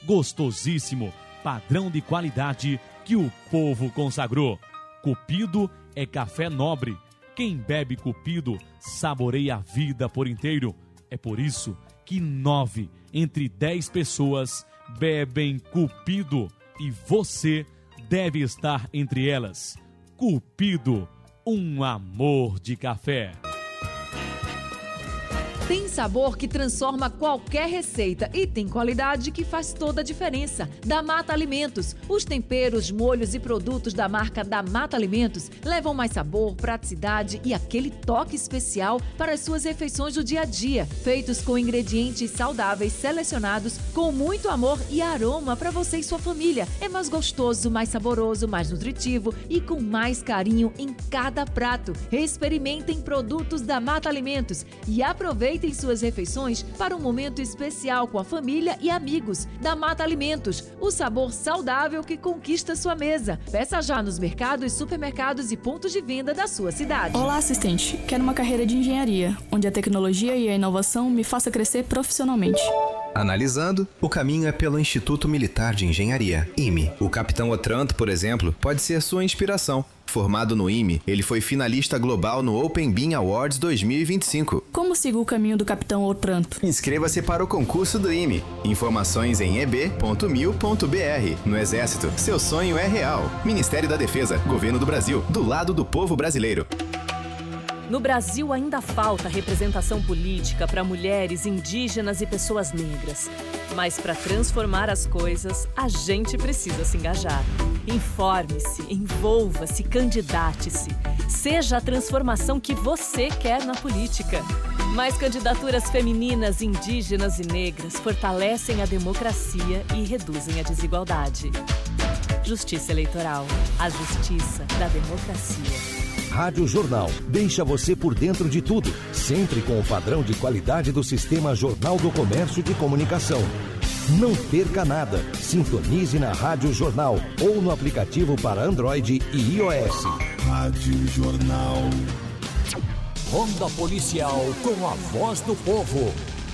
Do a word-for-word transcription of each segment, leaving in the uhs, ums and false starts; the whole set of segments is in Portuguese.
gostosíssimo, padrão de qualidade que o povo consagrou. Cupido é café nobre. Quem bebe Cupido saboreia a vida por inteiro. É por isso que nove entre dez pessoas bebem Cupido e você deve estar entre elas. Cupido, um amor de café. Tem sabor que transforma qualquer receita e tem qualidade que faz toda a diferença. Da Mata Alimentos. Os temperos, molhos e produtos da marca da Mata Alimentos levam mais sabor, praticidade e aquele toque especial para as suas refeições do dia a dia. Feitos com ingredientes saudáveis selecionados com muito amor e aroma para você e sua família. É mais gostoso, mais saboroso, mais nutritivo e com mais carinho em cada prato. Experimentem produtos da Mata Alimentos e aproveitem Aproveitem suas refeições para um momento especial com a família e amigos. Da Mata Alimentos, o sabor saudável que conquista sua mesa. Peça já nos mercados, supermercados e pontos de venda da sua cidade. Olá, assistente. Quero uma carreira de engenharia, onde a tecnologia e a inovação me faça crescer profissionalmente. Analisando, o caminho é pelo Instituto Militar de Engenharia, I M E. O capitão Otranto, por exemplo, pode ser sua inspiração. Formado no I M E, ele foi finalista global no Open Bean Awards dois mil e vinte e cinco. Como sigo o caminho do capitão Otranto? Inscreva-se para o concurso do I M E. Informações em e b ponto mil ponto b r. No Exército, seu sonho é real. Ministério da Defesa, Governo do Brasil, do lado do povo brasileiro. No Brasil ainda falta representação política para mulheres, indígenas e pessoas negras. Mas para transformar as coisas, a gente precisa se engajar. Informe-se, envolva-se, candidate-se. Seja a transformação que você quer na política. Mais candidaturas femininas, indígenas e negras fortalecem a democracia e reduzem a desigualdade. Justiça Eleitoral. A justiça da democracia. Rádio Jornal deixa você por dentro de tudo, sempre com o padrão de qualidade do Sistema Jornal do Comércio de Comunicação. Não perca nada. Sintonize na Rádio Jornal ou no aplicativo para Android e iOS. Rádio Jornal. Ronda Policial com a voz do povo.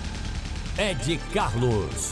Ed Carlos.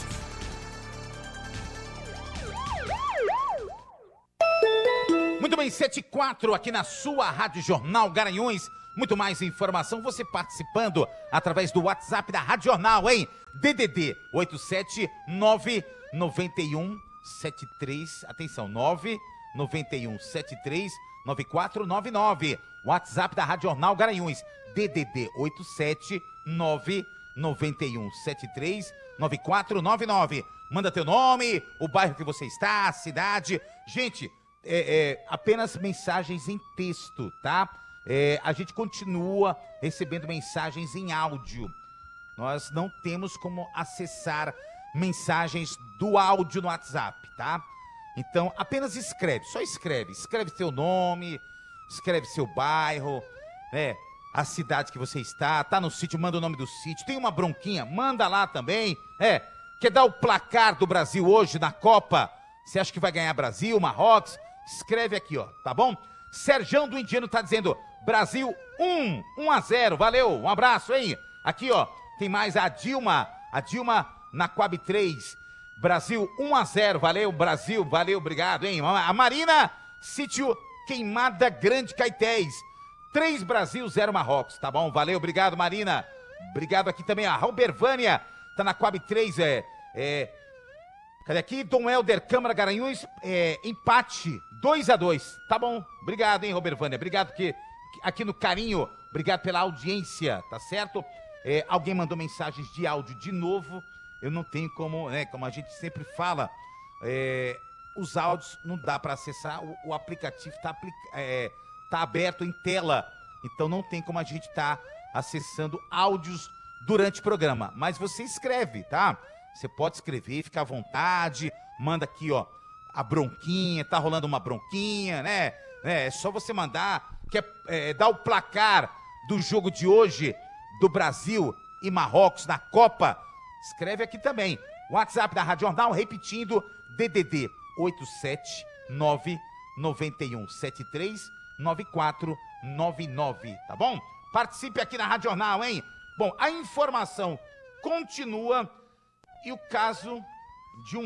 Muito bem, sete e quatro aqui na sua Rádio Jornal Garanhuns. Muito mais informação, você participando através do WhatsApp da Rádio Jornal, hein? D D D oito sete nove nove um sete três, atenção, nove nove um sete três nove quatro nove nove. WhatsApp da Rádio Jornal Garanhuns, D D D oito sete nove nove um sete três nove quatro nove nove. Manda teu nome, o bairro que você está, a cidade. Gente, É, é, apenas mensagens em texto, tá? É, a gente continua recebendo mensagens em áudio. Nós não temos como acessar mensagens do áudio no WhatsApp, tá? Então, apenas escreve, só escreve. Escreve seu nome, escreve seu bairro, né? A cidade que você está, tá no sítio, manda o nome do sítio. Tem uma bronquinha, manda lá também. É, quer dar o placar do Brasil hoje na Copa? Você acha que vai ganhar Brasil, Marrocos? Escreve aqui, ó, tá bom? Serjão do Indiano tá dizendo, Brasil um, um a zero, valeu, um abraço, hein? Aqui, ó, tem mais a Dilma, a Dilma na Coab três, Brasil um a zero, valeu, Brasil, valeu, obrigado, hein? A Marina, sítio Queimada Grande Caetés, três Brasil, zero Marrocos, tá bom? Valeu, obrigado, Marina. Obrigado aqui também, a Robervânia, tá na Coab três, é, é... Cadê aqui? Dom Helder, Câmara Garanhuns, é, empate, dois a dois. Tá bom, obrigado, hein, Robervânia, obrigado que, aqui no carinho, obrigado pela audiência, tá certo? É, alguém mandou mensagens de áudio de novo, eu não tenho como, né, como a gente sempre fala, é, os áudios não dá para acessar, o, o aplicativo tá, é, tá aberto em tela, então não tem como a gente tá acessando áudios durante o programa, mas você escreve, tá? Você pode escrever, fica à vontade, manda aqui, ó, a bronquinha, tá rolando uma bronquinha, né? É, é só você mandar, quer é, dar o placar do jogo de hoje, do Brasil e Marrocos na Copa, escreve aqui também. WhatsApp da Rádio Jornal, repetindo, D D D oito sete nove nove um sete três nove quatro nove nove, tá bom? Participe aqui na Rádio Jornal, hein? Bom, a informação continua. E o caso de um